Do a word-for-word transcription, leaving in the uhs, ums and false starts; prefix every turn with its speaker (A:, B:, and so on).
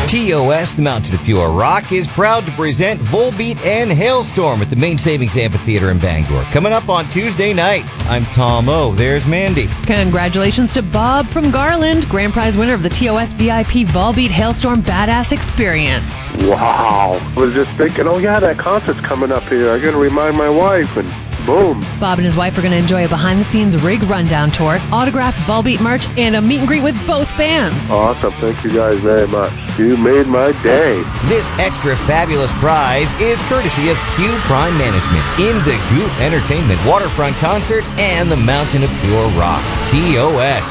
A: T O S, the Mountain of Pure Rock, is proud to present Volbeat and Hailstorm at the Main Savings Amphitheater in Bangor. Coming up on Tuesday night. I'm Tom O. There's Mandy.
B: Congratulations to Bob from Garland, grand prize winner of the T O S V I P Volbeat Hailstorm Badass Experience.
C: Wow. I was just thinking, oh yeah, that concert's coming up here. I gotta remind my wife, and boom.
B: Bob and his wife are going to enjoy a behind-the-scenes rig rundown tour, autographed Volbeat merch, and a meet and greet with both bands.
C: Awesome. Thank you guys very much. You made my day.
A: This extra fabulous prize is courtesy of Q Prime Management, Indigoot Entertainment, Waterfront Concerts, and the Mountain of Pure Rock. T O S.